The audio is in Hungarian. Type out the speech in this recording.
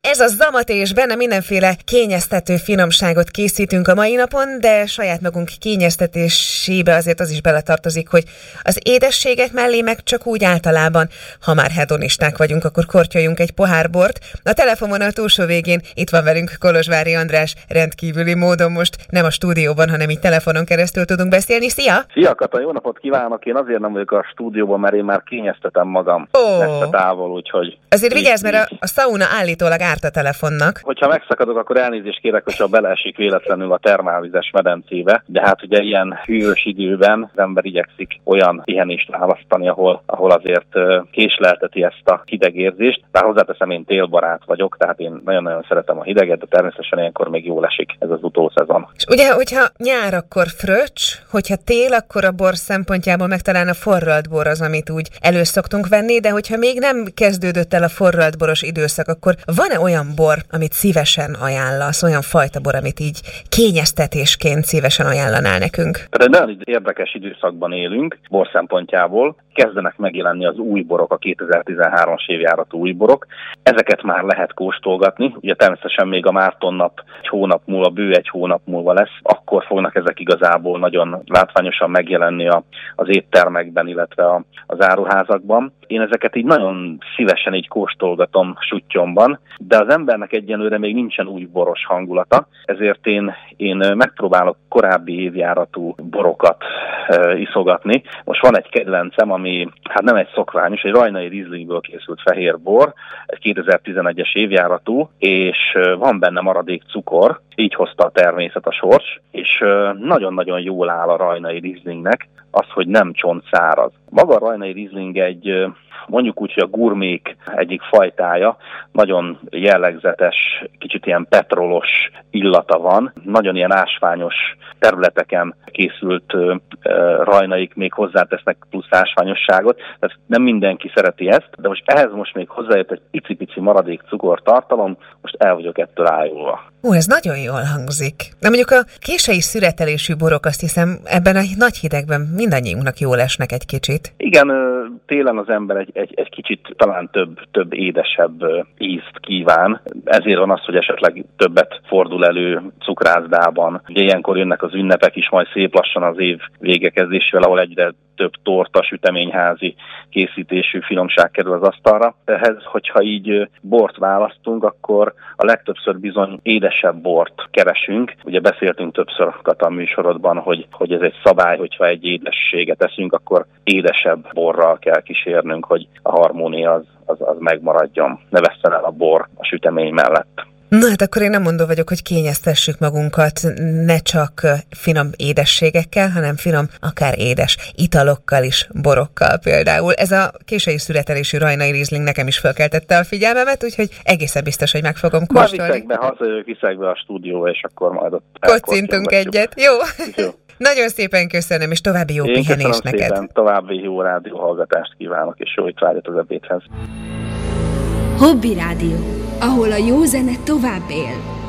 Ez a zamat, és benne mindenféle kényeztető finomságot készítünk a mai napon, de saját magunk kényeztetésébe azért az is beletartozik, hogy az édességek mellé meg csak úgy általában, ha már hedonisták vagyunk, akkor kortyoljunk egy pohár bort. A telefonvonal túlsó végén itt van velünk Kolozsvári András, rendkívüli módon most nem a stúdióban, hanem így telefonon keresztül tudunk beszélni. Szia! Szia Kata, jó napot kívánok! Én azért nem vagyok a stúdióban, mert én már kényeztetem magam messze távol, úgyhogy... Azért vigyázz, mert a szauna állítólag árt a telefonnak. Hogyha megszakadok, akkor elnézést kérek, hogyha beleesik véletlenül a termálvizes medencébe, de hát ugye ilyen hűvös időben az ember igyekszik olyan pihenést választani, ahol azért késlelteti ezt a hidegérzést. Bár hozzáteszem, én télbarát vagyok, tehát én nagyon-nagyon szeretem a hideget, de természetesen ilyenkor még jól esik ez az utószezon. És ugye, hogyha nyár, akkor fröccs, hogyha tél, akkor a bor szempontjából meg talán a forralt bor az, amit úgy előszoktunk venni, de hogyha még nem kezdődött el a forralt boros időszak, akkor van-e olyan bor, amit szívesen ajánlasz, olyan fajta bor, amit így kényeztetésként szívesen ajánlanál nekünk? De nagyon érdekes időszakban élünk, bor szempontjából. Kezdenek megjelenni az új borok, a 2013-as évjáratú új borok. Ezeket már lehet kóstolgatni. Ugye természetesen még a Mártonnap egy hónap múlva, bő egy hónap múlva lesz. Akkor fognak ezek igazából nagyon látványosan megjelenni az éttermekben, illetve az áruházakban. Én ezeket így nagyon szívesen így kóstolgatom suttyomban, de az embernek egyenlőre még nincsen új boros hangulata, ezért én megpróbálok korábbi évjáratú borokat iszogatni. Most van egy kedvencem, ami hát nem egy szokványos, egy rajnai Rieslingből készült fehér bor, egy 2011-es évjáratú, és van benne maradék cukor, így hozta a természet, a sors, és nagyon-nagyon jól áll a rajnai Rieslingnek az, hogy nem csontszáraz. Maga a rajnai Riesling egy, mondjuk úgy, hogy a gurmék egyik fajtája, nagyon jellegzetes, kicsit ilyen petrolos illata van, nagyon ilyen ásványos területeken készült rajnaik még hozzátesznek plusz ásványosságot, tehát nem mindenki szereti ezt, de ehhez még hozzájött egy icipici maradék cukortartalom, most el vagyok ettől ájulva. Ez nagyon jól hangzik. De mondjuk a késői szüretelésű borok, azt hiszem, ebben a nagy hidegben mindannyiunknak jól esnek egy kicsit. Igen, télen az ember egy kicsit talán több édesebb ízt kíván. Ezért van az, hogy esetleg többet fordul elő cukrászdában. Ugye ilyenkor jönnek az ünnepek is, majd szép lassan az év végekezdésével, ahol egyre több torta, süteményházi készítésű finomság kerül az asztalra. Ehhez, hogyha így bort választunk, akkor a legtöbbször bizony édesebb bort keresünk. Ugye beszéltünk többször a műsorodban, hogy ez egy szabály, hogyha egy édességet eszünk, akkor édesebb borral kell kísérnünk, hogy a harmónia az megmaradjon. Ne vesszen el a bor a sütemény mellett. Na hát akkor én nem mondó vagyok, hogy kényeztessük magunkat ne csak finom édességekkel, hanem finom, akár édes italokkal is, borokkal például. Ez a késői születelésű rajnai Riesling nekem is felkeltette a figyelmemet, úgyhogy egészen biztos, hogy meg fogom kóstolni. Viszek be a stúdióba, és akkor majd ott kocintunk egyet. Jó. Nagyon szépen köszönöm, és további jó pihenést neked. Szépen, további jó rádióhallgatást kívánok, és jó étvágyat az ebédhez. Hobby Rádió, ahol a jó zene tovább él.